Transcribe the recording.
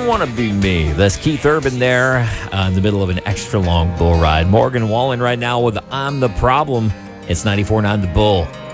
Want to Be Me. That's Keith Urban there in the middle of an extra long bull ride. Morgan Wallen right now with I'm the Problem. It's 94.9 The Bull.